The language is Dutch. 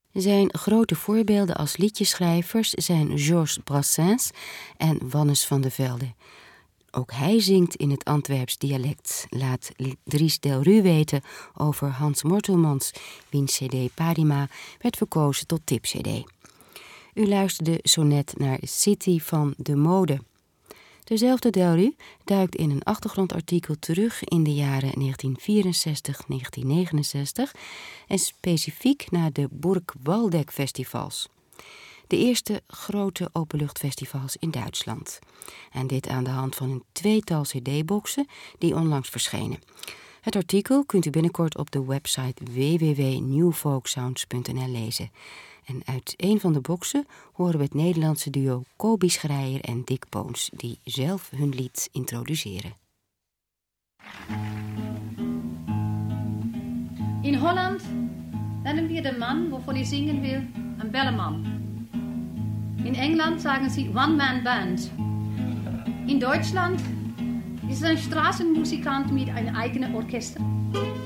Zijn grote voorbeelden als liedjeschrijvers zijn Georges Brassens en Wannes van de Velde. Ook hij zingt in het Antwerps dialect, laat Dries Delru weten over Hans Mortelmans, wiens cd Parima werd verkozen tot tipcd. U luisterde zo net naar City van de Mode. Dezelfde Delru duikt in een achtergrondartikel terug in de jaren 1964-1969 en specifiek naar de Burg Waldeck festivals. De eerste grote openluchtfestivals in Duitsland. En dit aan de hand van een tweetal cd-boxen die onlangs verschenen. Het artikel kunt u binnenkort op de website www.newfolksounds.nl lezen. En uit een van de boxen horen we het Nederlandse duo Kobi Schreier en Dick Poons, die zelf hun lied introduceren. In Holland nennen wir den Mann, wovon ich singen will, een Bellemann. In England sagen sie One-Man-Band. In Deutschland ist es ein Straßenmusikant mit einem eigenen Orchester.